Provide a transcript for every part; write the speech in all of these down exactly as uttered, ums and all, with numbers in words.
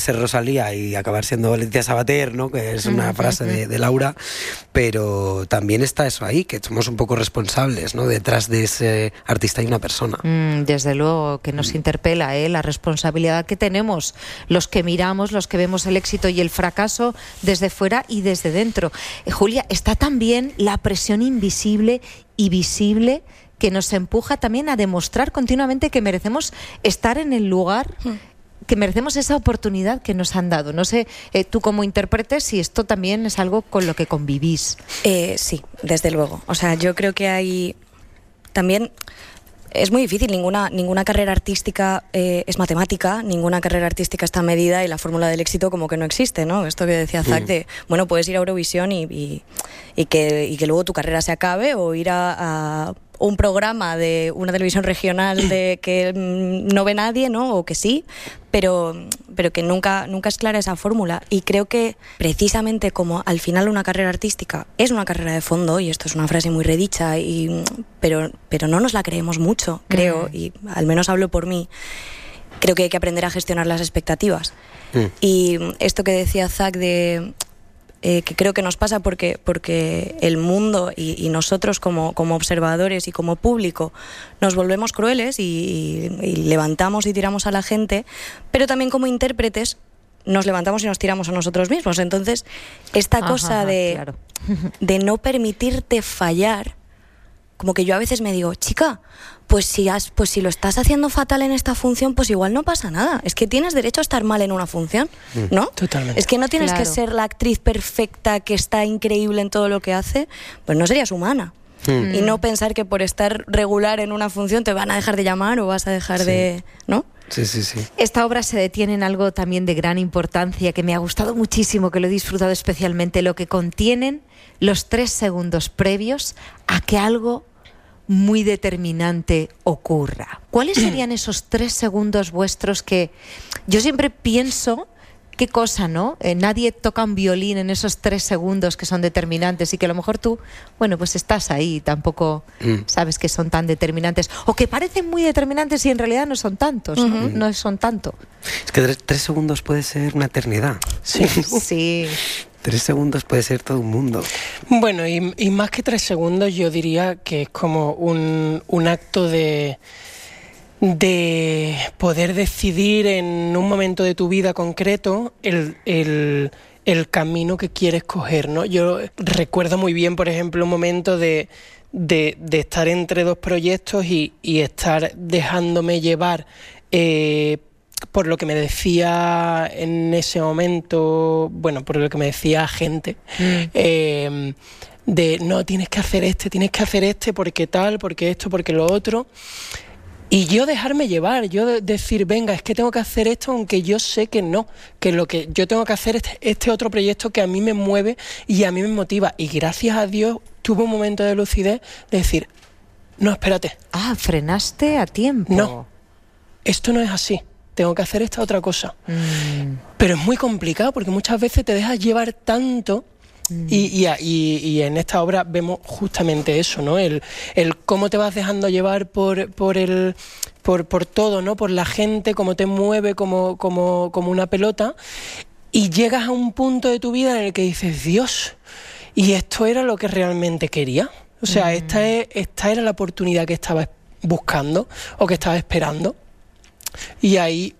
ser Rosalía y acabar siendo Leticia Sabater, ¿no? Que es una frase de, de Laura, pero también está eso ahí, que somos un poco responsables, ¿no? Detrás de ese artista hay una persona. Mm, desde luego que nos mm. interpela, ¿eh? La responsabilidad que tenemos, los que miramos, los que vemos el éxito y el fracaso desde fuera y desde dentro. Eh, Julia, está también la presión invisible y visible que nos empuja también a demostrar continuamente que merecemos estar en el lugar... Mm. que merecemos esa oportunidad que nos han dado. No sé, eh, tú como intérprete, si esto también es algo con lo que convivís. Eh, sí, desde luego. O sea, yo creo que hay... También es muy difícil, ninguna, ninguna carrera artística eh, es matemática, ninguna carrera artística está medida y la fórmula del éxito como que no existe, ¿no? Esto que decía Zac, mm. de, bueno, puedes ir a Eurovisión y, y, y, que, y que luego tu carrera se acabe, o ir a... a un programa de una televisión regional de que no ve nadie, ¿no? O que sí, pero, pero que nunca, nunca es clara esa fórmula. Y creo que precisamente como al final una carrera artística es una carrera de fondo, y esto es una frase muy redicha, y, pero, pero no nos la creemos mucho, creo, mm. y al menos hablo por mí, creo que hay que aprender a gestionar las expectativas. Mm. Y esto que decía Zac de... Eh, que creo que nos pasa porque, porque el mundo y, y nosotros como, como observadores y como público nos volvemos crueles y, y, y levantamos y tiramos a la gente, pero también como intérpretes nos levantamos y nos tiramos a nosotros mismos. Entonces, esta ajá, cosa de, claro. de no permitirte fallar, como que yo a veces me digo, chica, pues si, has, pues si lo estás haciendo fatal en esta función, pues igual no pasa nada. Es que tienes derecho a estar mal en una función, ¿no? Totalmente. Es que no tienes claro. que ser la actriz perfecta que está increíble en todo lo que hace, pues no serías humana. Mm. Y no pensar que por estar regular en una función te van a dejar de llamar o vas a dejar sí. de... ¿no? Sí, sí, sí. Esta obra se detiene en algo también de gran importancia, que me ha gustado muchísimo, que lo he disfrutado especialmente, lo que contienen los tres segundos previos a que algo muy determinante ocurra. ¿Cuáles serían esos tres segundos vuestros que yo siempre pienso, qué cosa, ¿no? Eh, nadie toca un violín en esos tres segundos que son determinantes y que a lo mejor tú, bueno, pues estás ahí y tampoco mm. sabes que son tan determinantes o que parecen muy determinantes y en realidad no son tantos, ¿no? Uh-huh. No son tanto. Es que tres, tres segundos puede ser una eternidad. Sí, sí. Tres segundos puede ser todo un mundo. Bueno, y, y más que tres segundos yo diría que es como un, un acto de, de poder decidir en un momento de tu vida concreto el, el, el camino que quieres coger, ¿no? Yo recuerdo muy bien, por ejemplo, un momento de, de, de estar entre dos proyectos y, y estar dejándome llevar eh, por lo que me decía en ese momento, bueno, por lo que me decía gente, mm. eh, de no, tienes que hacer este, tienes que hacer este, porque tal, porque esto, porque lo otro. Y yo dejarme llevar, yo de decir, venga, es que tengo que hacer esto, aunque yo sé que no, que lo que yo tengo que hacer es este otro proyecto que a mí me mueve y a mí me motiva. Y gracias a Dios tuve un momento de lucidez de decir, no, espérate. Ah, frenaste a tiempo. No, esto no es así. Tengo que hacer esta otra cosa. Mm. Pero es muy complicado porque muchas veces te dejas llevar tanto mm. y, y, y, y en esta obra vemos justamente eso, ¿no? El, el cómo te vas dejando llevar por, por, el, por, por todo, ¿no? Por la gente, cómo te mueve como, como, como una pelota, y llegas a un punto de tu vida en el que dices, Dios, ¿y esto era lo que realmente quería? O sea, mm. esta, es, esta era la oportunidad que estaba buscando o que estaba esperando. Y ahí,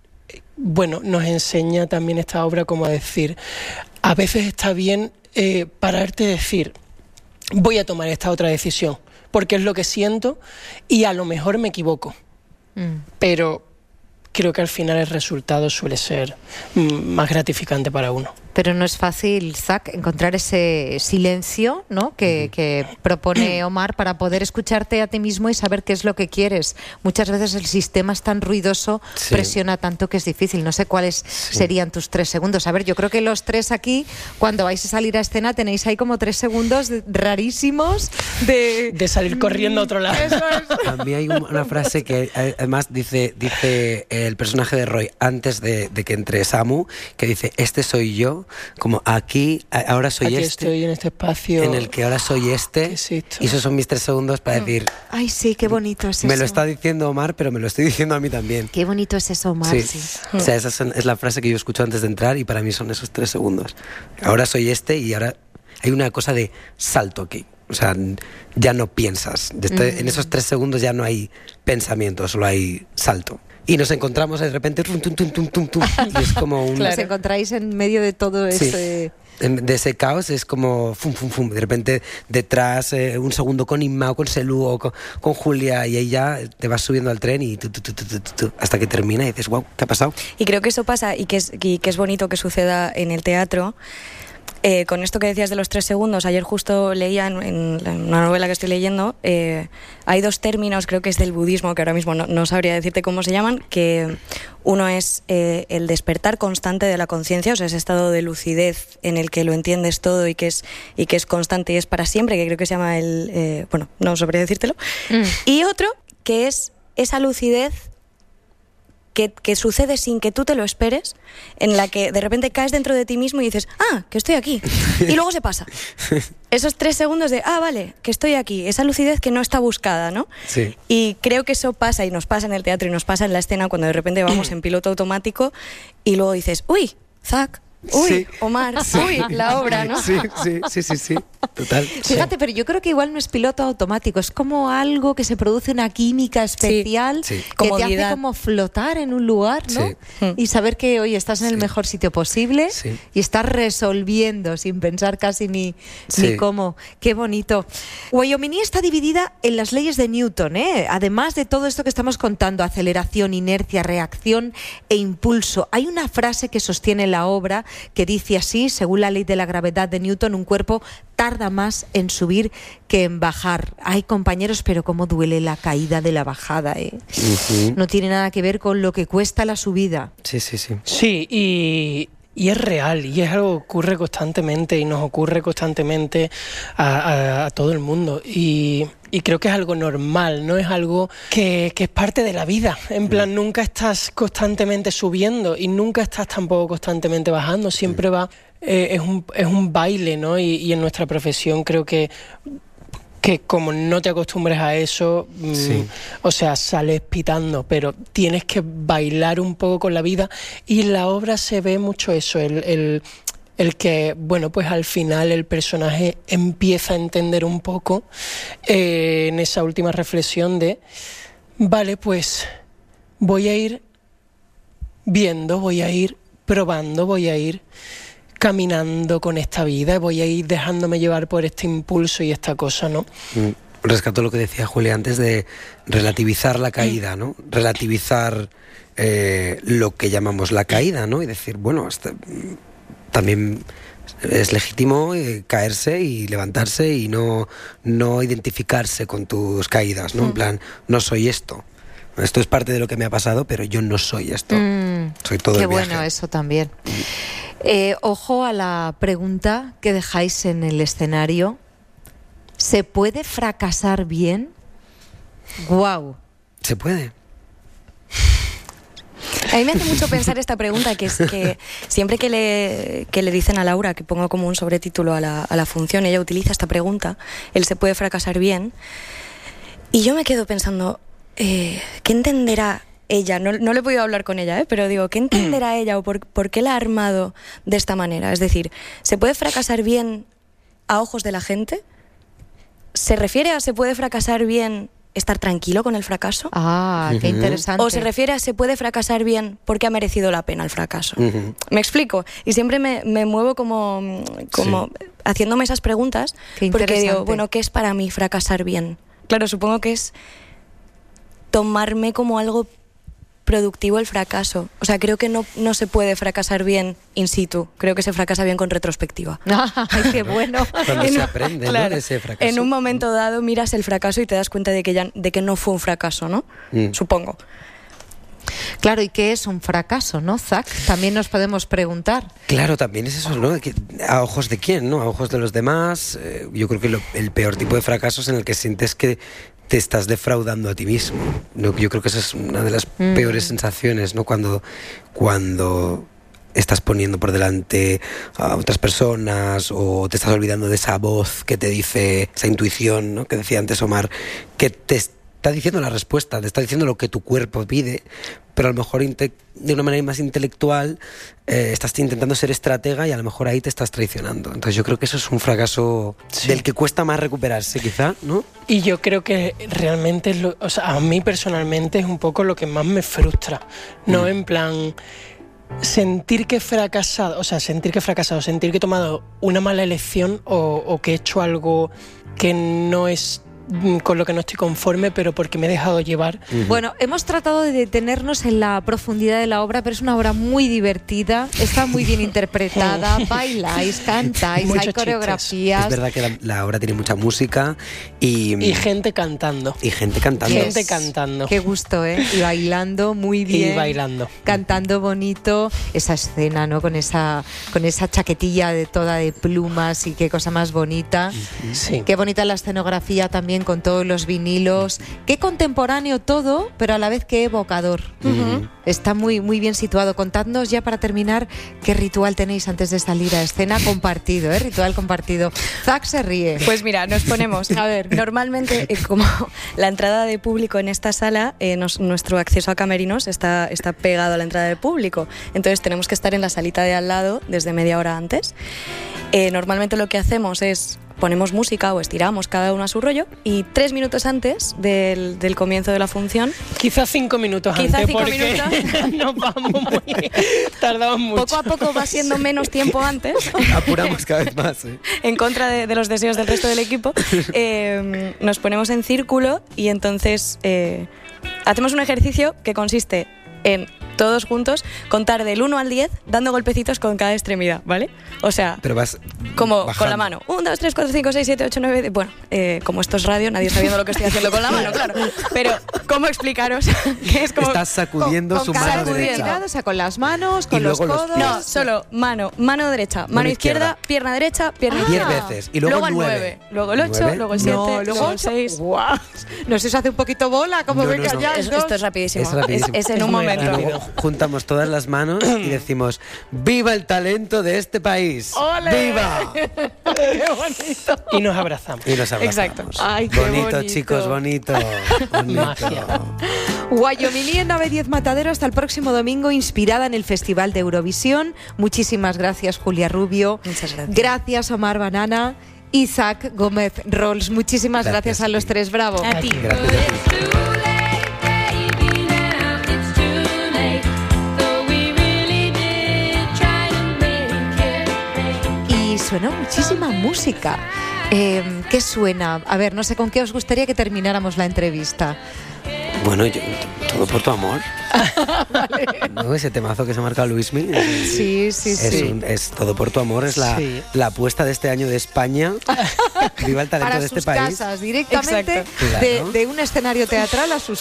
bueno, nos enseña también esta obra como a decir, a veces está bien eh, pararte y decir, voy a tomar esta otra decisión, porque es lo que siento y a lo mejor me equivoco, mm. pero creo que al final el resultado suele ser mm, más gratificante para uno. Pero no es fácil, Zac, encontrar ese silencio, ¿no? que, que propone Omar para poder escucharte a ti mismo y saber qué es lo que quieres. Muchas veces el sistema es tan ruidoso, sí. presiona tanto que es difícil. No sé cuáles sí. serían tus tres segundos. A ver, yo creo que los tres aquí, cuando vais a salir a escena, tenéis ahí como tres segundos de, rarísimos de... De salir corriendo a otro lado. Eso es. A mí hay una frase que además dice, dice el personaje de Roy antes de, de que entre Samu, que dice, este soy yo, como aquí, ahora soy Aquí este. estoy en este espacio. En el que ahora soy este. Existo. Y esos son mis tres segundos para decir... Ay, sí, qué bonito es eso. Me lo está diciendo Omar, pero me lo estoy diciendo a mí también. Qué bonito es eso, Omar. Sí. sí. O sea, esa son- es la frase que yo escucho antes de entrar y para mí son esos tres segundos. Ahora soy este y ahora hay una cosa de salto aquí. O sea, ya no piensas. Este- Mm. En esos tres segundos ya no hay pensamiento, solo hay salto. Y nos encontramos de repente tum, tum, tum, tum, tum, tum, y es como un... Os encontráis en medio de todo Sí. ese... En- de ese caos es como fum, fum, fum. De repente detrás eh, un segundo con Inma o con Selú o con, con Julia y ahí ya te vas subiendo al tren y tu, tu, tu, tu, tu, tu, hasta que termina y dices, wow, ¿qué ha pasado? Y creo que eso pasa y que es, y que es bonito que suceda en el teatro. Eh, con esto que decías de los tres segundos, ayer justo leía en, en la- una novela que estoy leyendo, eh, hay dos términos, creo que es del budismo, que ahora mismo no, no sabría decirte cómo se llaman, que uno es eh, el despertar constante de la conciencia, o sea, ese estado de lucidez en el que lo entiendes todo y que es, y que es constante y es para siempre, que creo que se llama el... eh, bueno, no sabría decírtelo. Mm. Y otro que es esa lucidez que, que sucede sin que tú te lo esperes, en la que de repente caes dentro de ti mismo y dices, ah, que estoy aquí. Y luego se pasa. Esos tres segundos de, ah, vale, que estoy aquí. Esa lucidez que no está buscada, ¿no? Sí. Y creo que eso pasa, y nos pasa en el teatro, y nos pasa en la escena, cuando de repente vamos en piloto automático y luego dices, uy, Zac, uy, Sí. Omar, uy, la obra, ¿no? Sí, sí, sí, sí, sí, total. Fíjate, pero yo creo que igual no es piloto automático, es como algo que se produce una química especial Sí. que te hace Comodidad. como flotar en un lugar, ¿no? Sí. Y saber que, oye, estás en el Sí. mejor sitio posible Sí. y estás resolviendo sin pensar casi ni, Sí. ni cómo. Qué bonito. Guayominí está dividida en las leyes de Newton, ¿eh? Además de todo esto que estamos contando, aceleración, inercia, reacción e impulso. Hay una frase que sostiene la obra que dice así: según la ley de la gravedad de Newton, un cuerpo tarda más en subir que en bajar. Ay, compañeros, pero cómo duele la caída de la bajada, ¿eh? Ujú. No tiene nada que ver con lo que cuesta la subida. Sí, sí, sí. Sí, y, y es real, y es algo que ocurre constantemente y nos ocurre constantemente a, a- a todo el mundo. Y, y creo que es algo normal, no es algo que, que es parte de la vida. En plan, nunca estás constantemente subiendo y nunca estás tampoco constantemente bajando, siempre va... eh, es, un, es un baile, ¿no? Y, y en nuestra profesión creo que... que como no te acostumbres a eso, mm, Sí. o sea, sales pitando, pero tienes que bailar un poco con la vida, y en la obra se ve mucho eso, el, el, el que, bueno, pues al final el personaje empieza a entender un poco eh, en esa última reflexión de, vale, pues voy a ir viendo, voy a ir probando, voy a ir caminando con esta vida, voy a ir dejándome llevar por este impulso y esta cosa, ¿no? Mm, Rescato lo que decía Julia antes de relativizar la caída, ¿no? Relativizar eh, lo que llamamos la caída, ¿no? Y decir, bueno, hasta, mm, también es legítimo eh, caerse y levantarse y no, no identificarse con tus caídas, ¿no? En plan, no soy esto. Esto es parte de lo que me ha pasado, pero yo no soy esto. Mm, Soy todo qué el viaje. bueno eso también. Eh, ojo a la pregunta que dejáis en el escenario. ¿Se puede fracasar bien? ¡Guau! Se puede. A mí me hace mucho pensar esta pregunta, que es que siempre que le, que le dicen a Laura, que pongo como un sobretítulo a la, a la función, ella utiliza esta pregunta, el ¿se puede fracasar bien? Y yo me quedo pensando, eh, ¿qué entenderá ella? No, no le he podido hablar con ella, ¿eh? Pero digo, ¿qué entenderá ella o por, por qué la ha armado de esta manera? Es decir, ¿se puede fracasar bien a ojos de la gente? ¿Se refiere a se puede fracasar bien estar tranquilo con el fracaso? Ah, qué Ujú. interesante. ¿O se refiere a se puede fracasar bien porque ha merecido la pena el fracaso? Ujú. ¿Me explico? Y siempre me, me muevo como, como Sí. haciéndome esas preguntas, Qué porque digo, interesante. bueno, ¿qué es para mí fracasar bien? Claro, supongo que es tomarme como algo productivo el fracaso. O sea, creo que no, no se puede fracasar bien in situ. Creo que se fracasa bien con retrospectiva. Ay, qué bueno. Cuando En se un- aprende, ¿no? claro, De ese fracaso. En un momento dado miras el fracaso y te das cuenta de que, ya, de que no fue un fracaso, ¿no? Mm. Supongo. Claro, ¿y qué es un fracaso, no, Zac? También nos podemos preguntar. Claro, también es eso, ¿no? Que, ¿a ojos de quién, no? A ojos de los demás. Eh, yo creo que lo- el peor tipo de fracaso es en el que sientes que te estás defraudando a ti mismo. No, yo creo que esa es una de las Mm. peores sensaciones, ¿no? Cuando, cuando estás poniendo por delante a otras personas o te estás olvidando de esa voz que te dice, esa intuición, ¿no?, que decía antes Omar, que te está diciendo la respuesta, te está diciendo lo que tu cuerpo pide, pero a lo mejor inte- de una manera más intelectual eh, estás intentando ser estratega y a lo mejor ahí te estás traicionando. Entonces yo creo que eso es un fracaso sí. del que cuesta más recuperarse quizá, ¿no? Y yo creo que realmente, es lo, o sea, a mí personalmente es un poco lo que más me frustra, no mm. en plan sentir que he fracasado, o sea, sentir que he fracasado, sentir que he tomado una mala elección o, o que he hecho algo que no es con lo que no estoy conforme, pero porque me he dejado llevar. Uh-huh. Bueno, hemos tratado de detenernos en la profundidad de la obra, pero es una obra muy divertida, está muy bien interpretada, bailáis, cantáis, Muchos hay coreografías. Es verdad que la, la obra tiene mucha música y... Y gente cantando. Y gente cantando. Yes. Gente cantando. Qué gusto, ¿eh? Y bailando muy bien. Y bailando. Cantando bonito. Esa escena, ¿no? Con esa, con esa chaquetilla de toda de plumas y qué cosa más bonita. Sí. Qué bonita la escenografía también, con todos los vinilos, qué contemporáneo todo, pero a la vez qué evocador. Uh-huh. Está muy, muy bien situado. Contadnos ya para terminar qué ritual tenéis antes de salir a escena compartido, ¿eh? Ritual compartido. Zac se ríe. Pues mira, nos ponemos, a ver, normalmente eh, como la entrada de público en esta sala, eh, nos, nuestro acceso a camerinos está, está pegado a la entrada de público, entonces tenemos que estar en la salita de al lado desde media hora antes. Eh, normalmente lo que hacemos es ponemos música o estiramos cada uno a su rollo y tres minutos antes del, del comienzo de la función, quizás cinco minutos quizá antes cinco porque minutos. nos vamos muy tardamos mucho, poco a poco va siendo menos tiempo antes, apuramos cada vez más, ¿eh? en contra de, de los deseos del resto del equipo. eh, nos ponemos en círculo y entonces eh, hacemos un ejercicio que consiste en todos juntos contar del uno al diez dando golpecitos con cada extremidad, ¿vale? O sea, pero vas como bajando. Con la mano. uno, dos, tres, cuatro, cinco, seis, siete, ocho, nueve... Bueno, eh, como esto es radio, nadie está viendo lo que estoy haciendo con la mano, claro. Pero, ¿cómo explicaros? Que es como, estás sacudiendo con, su con mano derecha. derecha. O sea, con las manos, con y los luego codos. los no, solo mano, mano derecha, mano, mano izquierda, izquierda, pierna derecha, pierna ah. izquierda. Diez veces. Y luego, luego el nueve. Luego el ocho, luego el siete, no, luego, luego el seis. Wow. No sé si hace un poquito bola, como no, ven no, no. ya. Es, esto es rapidísimo. Es, rapidísimo. es, es en es un momento. Y luego juntamos todas las manos y decimos ¡viva el talento de este país! ¡Ole! ¡Viva! ¡Qué bonito! Y nos abrazamos. Y nos abrazamos. Exacto. Ay, qué bonito, bonito, chicos, bonito. bonito. Magia. Guayomilí en Nave diez Matadero hasta el próximo domingo, inspirada en el Festival de Eurovisión. Muchísimas gracias, Julia Rubio. Muchas gracias. Gracias, Omar Banana. Y Zac Gómez Rolls. Muchísimas gracias, gracias a los tres. Bravo. A ti. Gracias a ti. Suena muchísima música. Eh, ¿Qué suena? A ver, no sé con qué os gustaría que termináramos la entrevista. Bueno, yo, todo por tu amor. Vale. ¿No? Ese temazo que se marca Luismi. Sí, sí, es sí. Un, es todo por tu amor, es la, sí. la apuesta de este año de España. Viva el talento Para de este sus país. casas, directamente claro. de, de un escenario teatral a sus